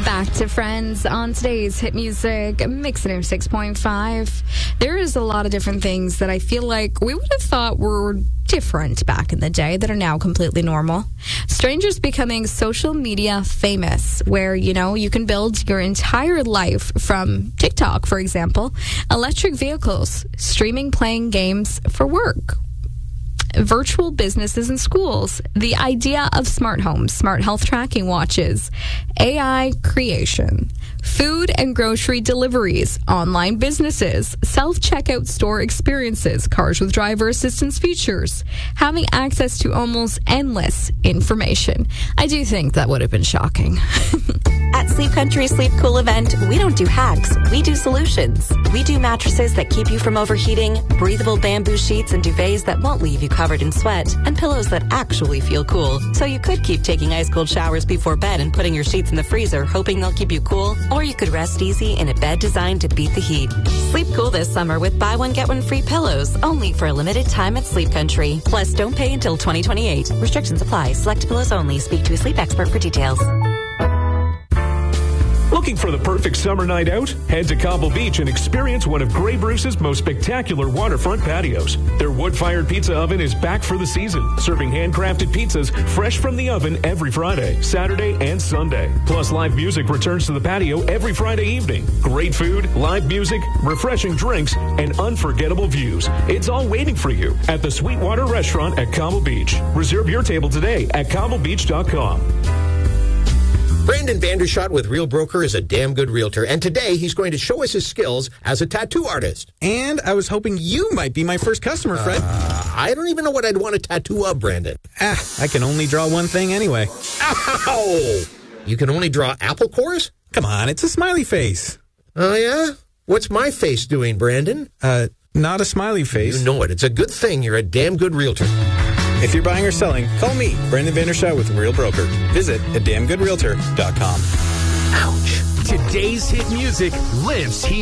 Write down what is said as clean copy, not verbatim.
Back to Friends on today's Hit Music Mix It 6.5. There is a lot of different things that I feel like we would have thought were different back in the day that are now completely normal. Strangers becoming social media famous, where, you can build your entire life from TikTok, for example, electric vehicles, streaming, playing games for work, virtual businesses and schools, the idea of smart homes, smart health tracking watches, AI creation, food and grocery deliveries, online businesses, self-checkout store experiences, cars with driver assistance features, having access to almost endless information. I do think that would have been shocking. At Sleep Country Sleep Cool event, we don't do hacks, we do solutions. We do mattresses that keep you from overheating, breathable bamboo sheets and duvets that won't leave you covered in sweat, and pillows that actually feel cool. So you could keep taking ice-cold showers before bed and putting your sheets in the freezer, hoping they'll keep you cool, or you could rest easy in a bed designed to beat the heat. Sleep cool this summer with buy one, get one free pillows, only for a limited time at Sleep Country. Plus, don't pay until 2028. Restrictions apply. Select pillows only. Speak to a sleep expert for details. Looking for the perfect summer night out? Head to Cobble Beach and experience one of Grey Bruce's most spectacular waterfront patios. Their wood-fired pizza oven is back for the season, serving handcrafted pizzas fresh from the oven every Friday, Saturday, and Sunday. Plus, live music returns to the patio every Friday evening. Great food, live music, refreshing drinks, and unforgettable views. It's all waiting for you at the Sweetwater Restaurant at Cobble Beach. Reserve your table today at cobblebeach.com. Brandon Vandershot with Real Broker is a damn good realtor, and today he's going to show us his skills as a tattoo artist. And I was hoping you might be my first customer, Fred. I don't even know what I'd want a tattoo of, Brandon. I can only draw one thing anyway. Ow! You can only draw apple cores? Come on, it's a smiley face. Oh, yeah? What's my face doing, Brandon? Not a smiley face. You know it. It's a good thing you're a damn good realtor. If you're buying or selling, call me, Brandon Vandershot with Real Broker. Visit at damngoodrealtor.com. Ouch. Today's hit music lives here.